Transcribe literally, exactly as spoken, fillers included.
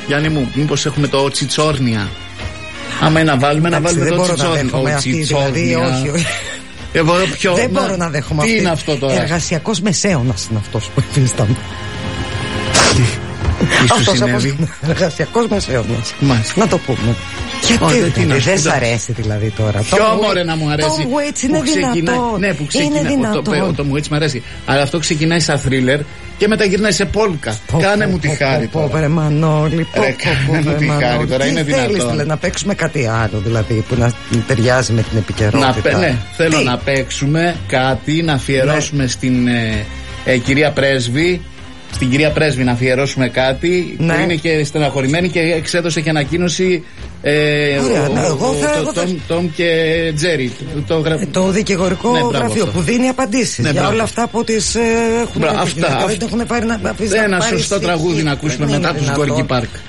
Γιάννη μου, μήπως έχουμε το Τσιτσόρνια? Άμα να βάλουμε, να βάλουμε το Τσιτσόρνια. Δηλαδή, όχι. Εγώ, ποιο, δεν να... μπορώ να δέχομαι τι αυτή. είναι αυτό τώρα? Εργασιακός μεσαίωνας είναι αυτός που υφίσταμε. Τι σου συνέβη? Εργασιακός μεσαίωνας. Μάλιστα. Να το πούμε. Γιατί δεν δεν σ' αρέσει δηλαδή τώρα? Ποιο μωρέ να μου αρέσει? Το Waits είναι δυνατό. Ναι, που ξεκινάει. Το Waits μου αρέσει. Αλλά αυτό ξεκινάει σαν θρίλερ και μετά γυρνάει σε πόλκα. Κάνε μου τη χάρη τώρα. Πω, Μανώλη, κάνε μου τη χάρη τώρα. Είναι δυνατό να παίξουμε κάτι άλλο δηλαδή που να ταιριάζει με την επικαιρότητα? Ναι, θέλω να παίξουμε κάτι, να αφιερώσουμε στην κυρία Πρέσβη. Στην κυρία Πρέσβη να αφιερώσουμε κάτι, ναι, που είναι και στεναχωρημένη και εξέδωσε και ανακοίνωση. Ε, Ωραία, ναι, εγώ θα, το, το, Τόμ και Τζέρι. Το, το, ε, το δικηγορικό, ναι, γραφείο αυτό, που δίνει απαντήσεις, ναι, για μπράβο, όλα αυτά που τις ε, έχουν μπράβο, αυτά, δεν έχουν πάρει να αφήσει. Ένα σωστό τραγούδι να ακούσουμε μετά του Γκόρκι Πάρκ.